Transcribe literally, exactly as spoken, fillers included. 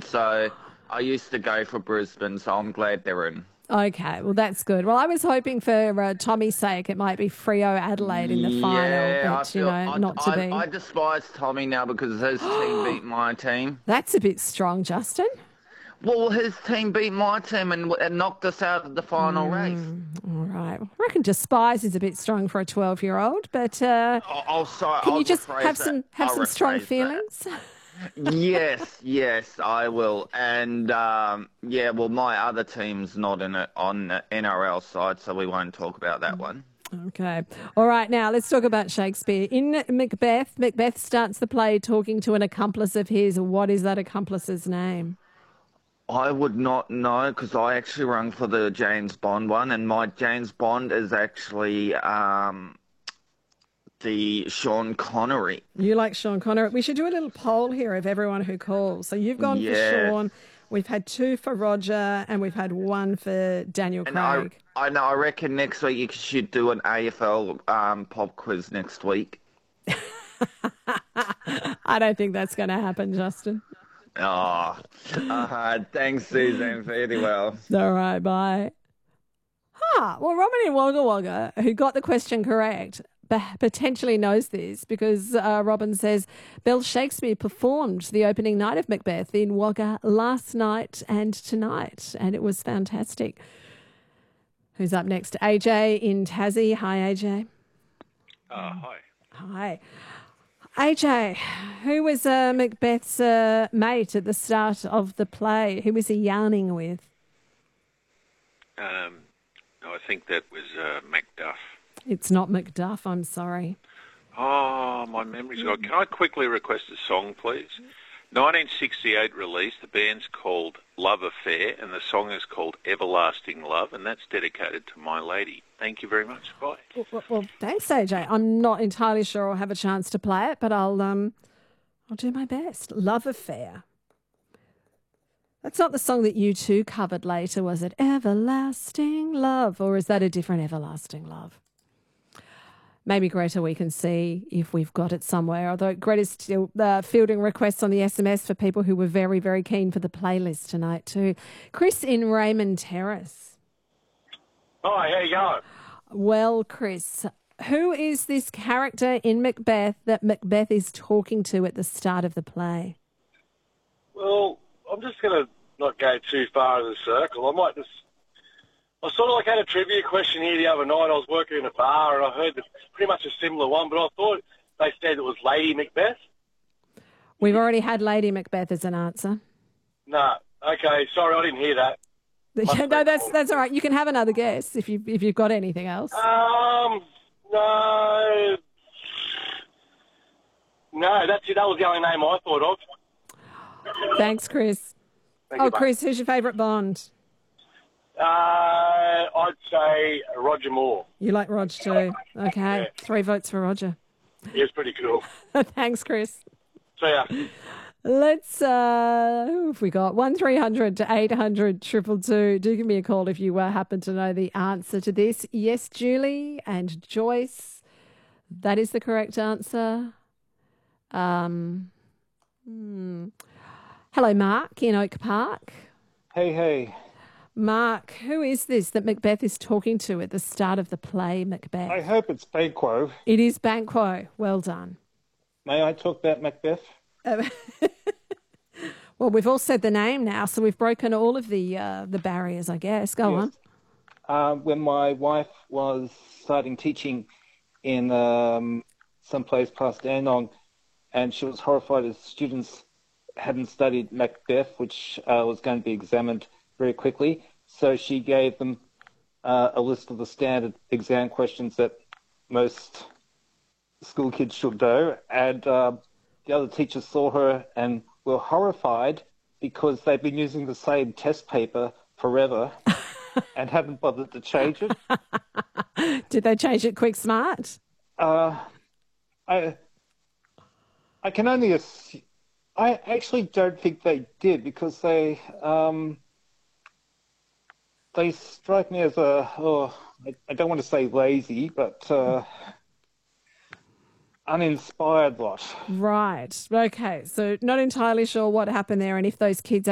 So I used to go for Brisbane, so I'm glad they're in. Okay, well, that's good. Well, I was hoping for uh, Tommy's sake it might be Freo Adelaide in the final, Yeah, I but, you feel know, I, not to I, be. I despise Tommy now because his team beat my team. That's a bit strong, Justin. Well, his team beat my team and, and knocked us out of the final race. All right. I reckon despise is a bit strong for a twelve-year-old, but uh, I'll, I'll sorry, can I'll you just rephrase have that. some have I'll some strong rephrase that. feelings? Yes, yes, I will. And um, yeah, well, my other team's not in it on the N R L side, so we won't talk about that one. Okay. All right. Now let's talk about Shakespeare. In Macbeth, Macbeth starts the play talking to an accomplice of his. What is that accomplice's name? I would not know because I actually rung for the James Bond one, and my James Bond is actually um, the Sean Connery. You like Sean Connery. We should do a little poll here of everyone who calls. So you've gone for Yes. Sean. We've had two for Roger, and we've had one for Daniel And I, Craig. I know. I reckon next week you should do an A F L um, pop quiz next week. I don't think that's going to happen, Justin. Oh, uh, thanks, Suzanne. Very well. All right, bye. Huh. Well, Robin in Wagga Wagga, who got the question correct, potentially knows this because uh, Robin says Bell Shakespeare performed the opening night of Macbeth in Wagga last night and tonight, and it was fantastic. Who's up next? A J in Tassie. Hi, A J. Uh, hi. Hi. A J, who was uh, Macbeth's uh, mate at the start of the play? Who was he yarning with? Um, no, I think that was uh, Macduff. It's not Macduff, I'm sorry. Oh, my memory's gone. Can I quickly request a song, please? nineteen sixty-eight release, the band's called Love Affair, and the song is called Everlasting Love, and that's dedicated to my lady. Thank you very much. Bye. Well, well, thanks, A J. I'm not entirely sure I'll have a chance to play it, but I'll um, I'll do my best. Love Affair. That's not the song that you two covered later, was it? Everlasting Love, or is that a different Everlasting Love? Maybe, Greta, we can see if we've got it somewhere. Although Greta's still uh, fielding requests on the S M S for people who were very, very keen for the playlist tonight too. Chris in Raymond Terrace. Hi, how you going? Well, Chris, who is this character in Macbeth that Macbeth is talking to at the start of the play? Well, I'm just going to not go too far in the circle. I might just... I sort of like had a trivia question here the other night. I was working in a bar and I heard the, pretty much a similar one, but I thought they said it was Lady Macbeth. We've already had Lady Macbeth as an answer. No. Okay, sorry, I didn't hear that. Yeah, no, that's that's all right. You can have another guess if you if you've got anything else. Um, no, no, that's it. That was the only name I thought of. Thanks, Chris. Thank oh, you, Chris, who's your favourite Bond? Uh, I'd say Roger Moore. You like Roger too. Okay, Yeah. Three votes for Roger. He was pretty cool. Thanks, Chris. See ya. Let's, uh, who have we got? one three hundred to eight hundred two two two. Do give me a call if you uh, happen to know the answer to this. Yes, Julie and Joyce. That is the correct answer. Um, hmm. Hello, Mark in Oak Park. Hey, hey. Mark, who is this that Macbeth is talking to at the start of the play, Macbeth? I hope it's Banquo. It is Banquo. Well done. May I talk about Macbeth? Uh, well, we've all said the name now, so we've broken all of the uh, the barriers, I guess. Go Yes. on. Uh, when my wife was starting teaching in um, some place past Dandenong, and she was horrified as students hadn't studied Macbeth, which uh, was going to be examined very quickly. So she gave them uh, a list of the standard exam questions that most school kids should know, and uh, the other teachers saw her and were horrified because they've been using the same test paper forever and haven't bothered to change it. Did they change it quick smart? Uh, I I can only assume, I actually don't think they did because they um, they strike me as a oh I, I don't want to say lazy, but uh, uninspired lot. Right. Okay. So not entirely sure what happened there and if those kids